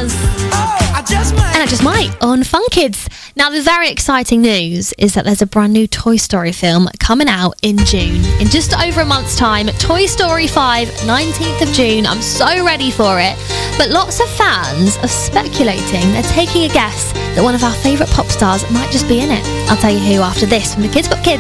does. And I just might on Fun Kids. Now, the very exciting news is that there's a brand new Toy Story film coming out in June. In just over a month's time, Toy Story 5, 19th of June. I'm so ready for it. But lots of fans are speculating, they're taking a guess that one of our favourite pop stars might just be in it. I'll tell you who after this from the Kids Got Kids.